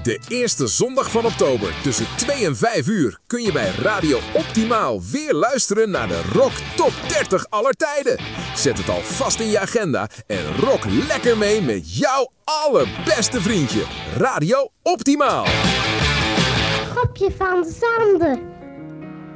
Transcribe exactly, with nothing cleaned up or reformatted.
De eerste zondag van oktober tussen twee en vijf uur kun je bij Radio Optimaal weer luisteren naar de Rock Top dertig aller tijden. Zet het alvast in je agenda en rock lekker mee met jouw allerbeste vriendje. Radio Optimaal. Schopje van Zanden.